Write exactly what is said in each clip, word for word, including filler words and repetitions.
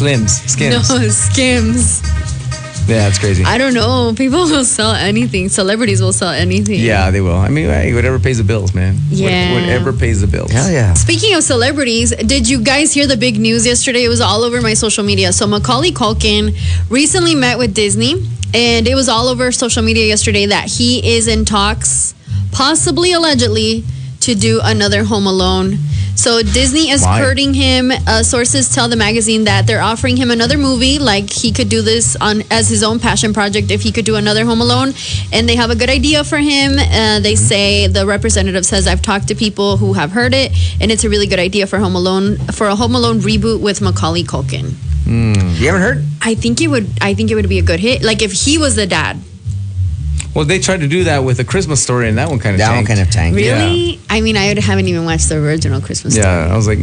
Slims, Skims. No, Skims. Yeah, it's crazy. I don't know. People will sell anything. Celebrities will sell anything. Yeah, they will. I mean, hey, whatever pays the bills, man. Yeah. What, whatever pays the bills. Hell yeah. Speaking of celebrities, did you guys hear the big news yesterday? It was all over my social media. So Macaulay Culkin recently met with Disney, and it was all over social media yesterday that he is in talks, possibly allegedly, to do another Home Alone. So Disney is Why? courting him. Uh, sources tell the magazine that they're offering him another movie, like he could do this on as his own passion project if he could do another Home Alone. And they have a good idea for him. Uh, they say, the representative says, I've talked to people who have heard it, and it's a really good idea for Home Alone, for a Home Alone reboot with Macaulay Culkin. Mm. You haven't heard? I think it would. I think it would be a good hit. Like if he was the dad. Well, they tried to do that with A Christmas Story, and that one kind of That tanked. one kind of tanked. Really? I mean, I haven't even watched the original Christmas Story. Yeah, I was like,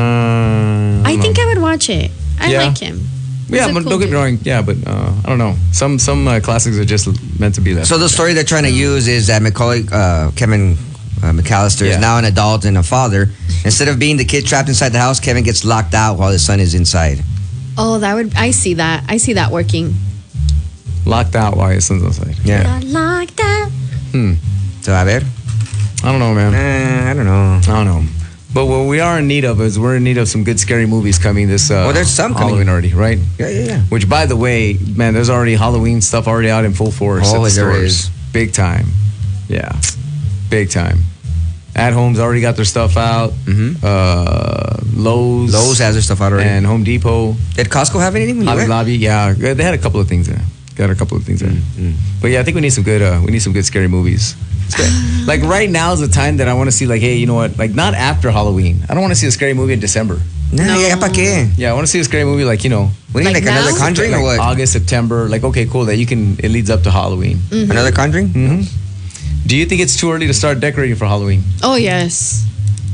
nah. I think I would watch it. I Yeah. like him. He's Yeah, a but cool don't get me dude. wrong. Yeah, but uh, I don't know. Some some uh, classics are just meant to be that. So the story they're trying to use is that Macaulay, uh, Kevin uh, McAllister Yeah. is now an adult and a father. Instead of being the kid trapped inside the house, Kevin gets locked out while his son is inside. Oh, that would. I see that. I see that working. Locked out while his son's outside. Yeah. Like that. Hmm. So, a ver. I don't know, man. Uh, I don't know. I don't know. But what we are in need of is we're in need of some good scary movies coming this uh, Well, there's some coming. Halloween already, right? Yeah, yeah, yeah. Which, by the way, man, there's already Halloween stuff already out in full force Oh, at the there stores. is. Big time. Yeah. Big time. At Home's already got their stuff out. Mhm. Uh, Lowe's. Lowe's has their stuff out already. And Home Depot. Did Costco have anything when you Hobby went? Lobby. Yeah. They had a couple of things there. Got a couple of things there. Mm, But yeah, I think we need some good. Uh, we need some good scary movies. Like right now is the time that I want to see. Like, hey, you know what? Like not after Halloween. I don't want to see a scary movie in December. Nah, No. yeah, pa' qué? Yeah, I want to see a scary movie like you know, We need Like like, another now? Conjuring like or what? August, September. Like okay, cool. That you can. It leads up to Halloween. Another Conjuring? hmm Do you think it's too early to start decorating for Halloween? Oh yes.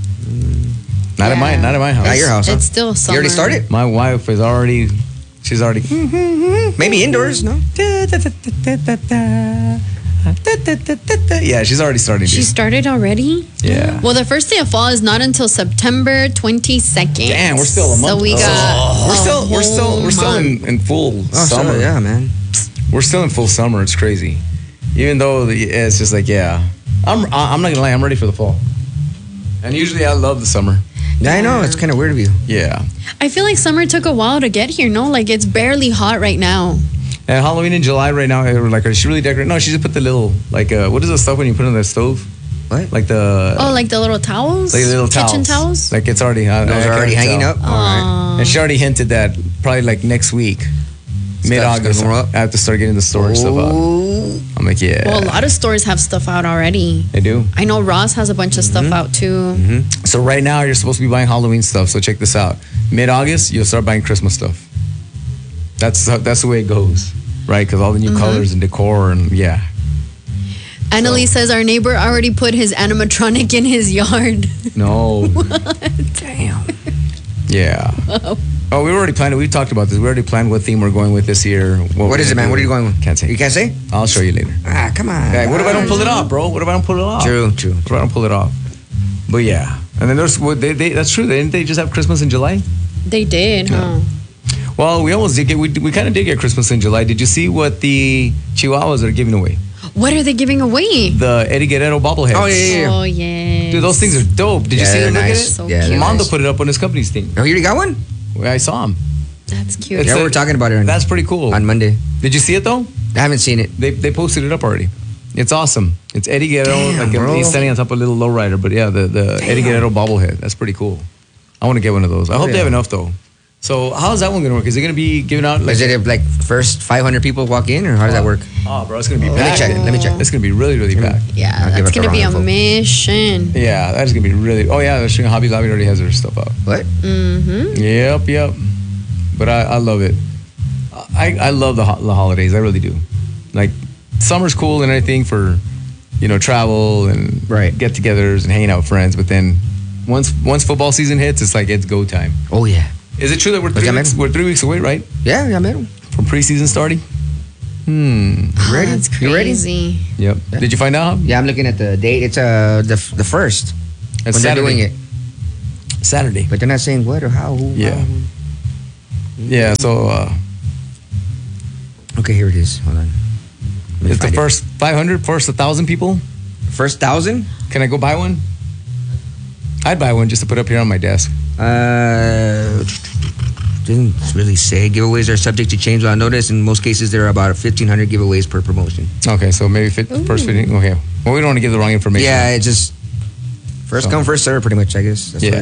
Not at Yeah. my. Not at my house. Not your house, huh? It's still summer. You already started? My wife is already. She's already. Maybe indoors, no? Yeah, she's already starting. She dude. started already. Yeah. Well, the first day of fall is not until September twenty-second. Damn, we're still a month. So we got. We're a still. We're still. whole We're still in, month. in full Oh, summer. so, yeah, man. We're still in full summer. It's crazy. Even though the, it's just like yeah, I'm. I'm not gonna lie. I'm ready for the fall. And usually I love the summer. Yeah, I know. It's kind of weird of you. Yeah. I feel like summer took a while to get here. No, like it's barely hot right now. And Halloween in July right now. We're like, is she really decorating? No, she just put the little like uh, what is the stuff when you put it on the stove? What? Like the Oh, like the little towels? like the little Kitchen towels. towls? Like it's already. Uh, Those I are already can't hanging tell. up? All right. And she already hinted that probably like next week, mid August, gonna go up? I have to start getting the storage stuff out. Ooh. I'm like, yeah. Well, a lot of stores have stuff out already. They do. I know Ross has a bunch of stuff Mm-hmm. out too. So right now you're supposed to be buying Halloween stuff. So check this out. Mid August, you'll start buying Christmas stuff. That's that's the way it goes, right? Because all the new colors and decor and yeah. Annalise says our neighbor already put his animatronic in his yard. No. Damn. Yeah. Oh, we already planned it. We talked about this. We already planned what theme we're going with this year. What we're is it, gonna man? do. What are you going with? Can't say. You can't say? I'll show you later. Ah, come on. Okay, what if I don't pull it off, bro? What if I don't pull it off? True, true. What if I don't pull it off? But yeah. And then there's what they, they that's true. Didn't they just have Christmas in July? They did, huh? Well, we almost did get we, we kind of did get Christmas in July. Did you see what the Chihuahuas are giving away? What are they giving away? The Eddie Guerrero bobbleheads. Oh, yeah, yeah. Oh, yeah. Dude, those things are dope. Did you Yeah, see they're them? Look at nice. it. So Yeah, cute. they're Mondo nice. put it up on his company's thing. Oh, you already got one? Well, I saw him. That's cute. It's Yeah, a- we were talking about it on, That's pretty cool. on Monday. Did you see it though? I haven't seen it. They they posted it up already. It's awesome. It's Eddie Guerrero. Damn, like bro. he's standing on top of a little lowrider. But yeah, the, the Eddie Guerrero bobblehead. That's pretty cool. I want to get one of those. I Oh, hope they yeah. have enough though. So how's that one gonna work? Is it gonna be given out? Like, Is it if, like first five hundred people walk in, or how does that work? Oh, bro, it's gonna be Let me packed. check. Let me check. It's gonna be really, really packed. Yeah, I'll give that's us the going to be a wrong info. mission. Yeah, that's gonna be really. Oh yeah, the Hobby Lobby already has their stuff out. What? Mm-hmm. Yep, yep. But I, I love it. I, I love the, ho- the holidays. I really do. Like summer's cool and everything for, you know, travel and Right. get-togethers and hanging out with friends. But then once once football season hits, it's like it's go time. Oh, yeah. Is it true that we're Pues three ya weeks, mero. we're three weeks away, right, Yeah, yeah, man. from preseason starting? Hmm. Oh, ready? that's You ready? crazy. Yep. Yeah. Did you find out? Yeah, I'm looking at the date. It's uh the the first It's when they're doing Saturday. it, Saturday. but they're not saying what or how. Who, Yeah. how. Yeah, so uh, Okay, here it is. Hold on. Let me it's the find it. first five hundred, first one thousand people. First thousand? Can I go buy one? I'd buy one just to put up here on my desk. Uh, didn't really say. Giveaways are subject to change without notice. In most cases, there are about fifteen hundred giveaways per promotion. Okay, so maybe fit, first fitting. Okay, well, we don't want to give the wrong information. Yeah, it just first So- come, first serve, pretty much, I guess. That's Yeah. what